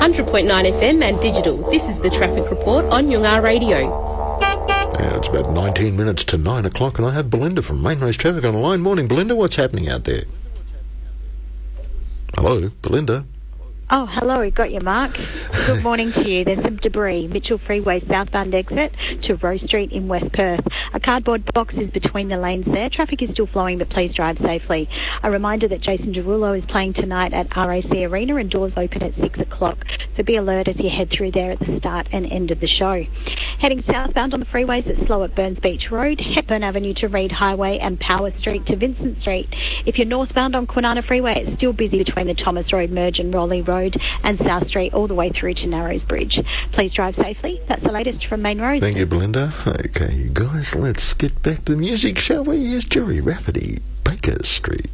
100.9 FM and digital. This is the Traffic Report on Yungar Radio. Yeah, it's about 19 minutes to 9 o'clock and I have Belinda from Mainways Traffic on the line. Morning, Belinda. What's happening out there? Hello, Belinda. Oh, hello. Got you, Mark. Good morning to you. There's some debris. Mitchell Freeway southbound exit to Rose Street in West Perth. A cardboard box is between the lanes there. Traffic is still flowing, but please drive safely. A reminder that Jason Derulo is playing tonight at RAC Arena and doors open at 6 o'clock. So be alert as you head through there at the start and end of the show. Heading southbound on the freeways, it's slow at Burns Beach Road, Hepburn Avenue to Reed Highway and Power Street to Vincent Street. If you're northbound on Kwinana Freeway, it's still busy between the Thomas Road Merge and Rowley Road and South Street all the way through to Narrows Bridge. Please drive safely. That's the latest from Main Road. Thank you, Belinda. Okay, guys, let's get back to the music, shall we? Here's Jerry Rafferty, Baker Street.